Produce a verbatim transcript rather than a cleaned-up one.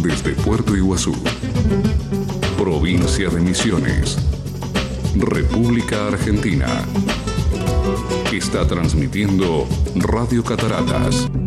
desde Puerto Iguazú, provincia de Misiones, República Argentina. Está transmitiendo Radio Cataratas,